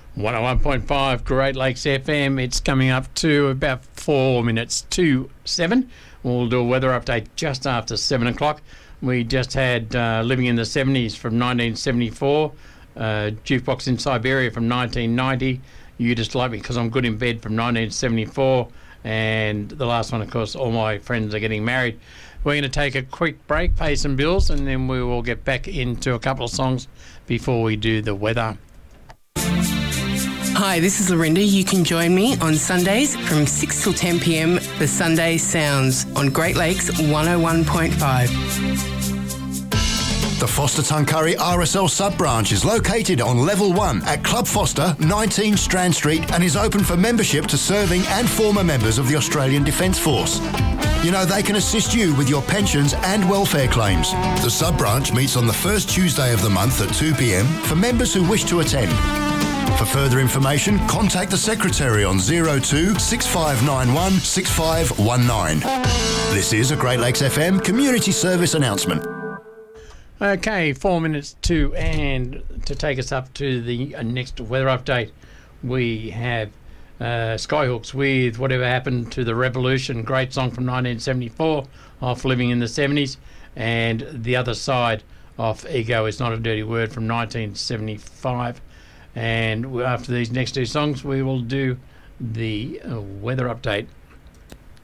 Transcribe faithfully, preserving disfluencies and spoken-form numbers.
one oh one point five Great Lakes F M. It's coming up to about four minutes to seven. We'll do a weather update just after seven o'clock. We just had uh, Living in the seventies from nineteen seventy-four, uh, Jukebox in Siberia from nineteen ninety, You Just Like Me Because I'm Good in Bed from nineteen seventy-four, and the last one, of course, All My Friends Are Getting Married. We're going to take a quick break, pay some bills, and then we will get back into a couple of songs before we do the weather. Hi, this is Lorinda. You can join me on Sundays from six till ten p m, The Sunday Sounds, on Great Lakes one oh one point five. The Foster Tuncurry R S L sub-branch is located on Level one at Club Foster, nineteen Strand Street, and is open for membership to serving and former members of the Australian Defence Force. You know, they can assist you with your pensions and welfare claims. The sub-branch meets on the first Tuesday of the month at two p m for members who wish to attend. For further information, contact the Secretary on zero two six five nine one six five one nine. This is a Great Lakes F M community service announcement. Okay, four minutes to, and to take us up to the uh, next weather update, we have uh, Skyhooks with Whatever Happened to the Revolution, great song from nineteen seventy-four, off Living in the seventies, and The Other Side off Ego Is Not a Dirty Word from nineteen seventy-five. And after these next two songs, we will do the uh, weather update.